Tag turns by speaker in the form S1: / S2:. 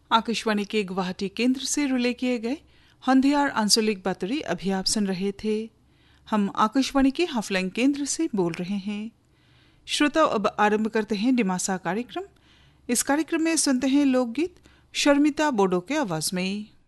S1: आकाशवाणी के गुवाहाटी केंद्र से रिले किए गए हंधियार आंचलिक बातरी अभी आप सुन रहे थे। हम आकाशवाणी के हाफलैंग केंद्र से बोल रहे हैं। श्रोताओं, अब आरंभ करते हैं डिमासा कार्यक्रम। इस कार्यक्रम में सुनते हैं लोकगीत शर्मिता बोडो के आवाज में।